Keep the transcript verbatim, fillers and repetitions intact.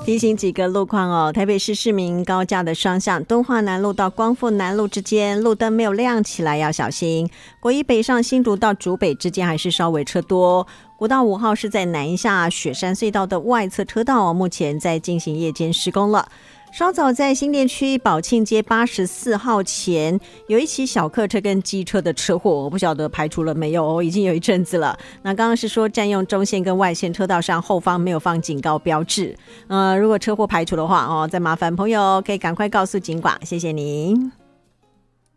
提醒几个路况哦，台北市市民高架的双向敦化南路到光复南路之间路灯没有亮起来，要小心。国一北上新竹到竹北之间还是稍微车多。国道五号是在南下雪山隧道的外侧车道，目前在进行夜间施工了。稍早在新店区宝庆街八十四号前有一起小客车跟机车的车祸，我不晓得排除了没有，已经有一阵子了。那刚刚是说占用中线跟外线车道上后方没有放警告标志，呃，如果车祸排除的话哦，再麻烦朋友可以赶快告诉警管，谢谢您。